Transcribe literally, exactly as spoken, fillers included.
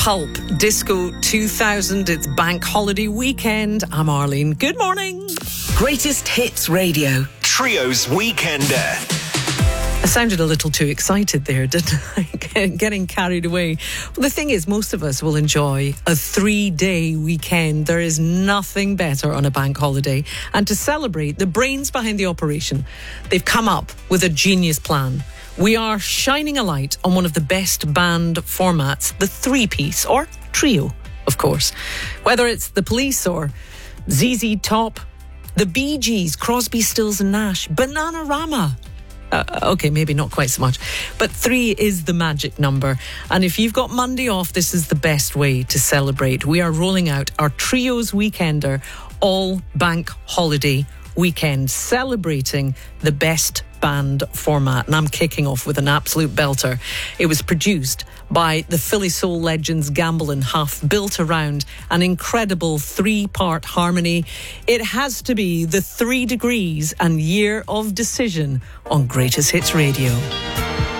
Pulp Disco two thousand, it's bank holiday weekend. I'm Arlene. Good morning. Greatest Hits Radio. Trio's Weekender. I sounded a little too excited there, didn't I? Getting carried away. Well, the thing is, most of us will enjoy a three-day weekend. There is nothing better on a bank holiday. And to celebrate, the brains behind the operation, they've come up with a genius plan. We are shining a light on one of the best band formats, the three-piece, or trio, of course. Whether it's the Police or Z Z Top, the Bee Gees, Crosby, Stills and Nash, Bananarama. Uh, okay, maybe not quite so much. But three is the magic number. And if you've got Monday off, this is the best way to celebrate. We are rolling out our Trio's Weekender, all bank holiday weekend, celebrating the best band format. And I'm kicking off with an absolute belter. It was produced by the Philly Soul legends Gamble and Huff, built around an incredible three-part harmony. It has to be the Three Degrees and Year of Decision on Greatest Hits Radio.